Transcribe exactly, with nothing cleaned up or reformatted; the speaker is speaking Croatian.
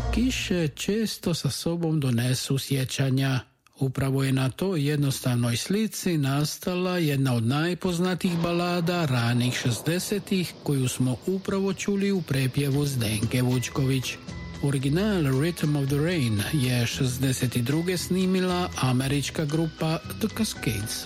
Kiše često sa sobom donesu sjećanja. Upravo je na toj jednostavnoj slici nastala jedna od najpoznatijih balada ranih šezdesetih koju smo upravo čuli u prepjevu Zdenke Vučković. Original Rhythm of the Rain je šezdeset druge snimila američka grupa The Cascades.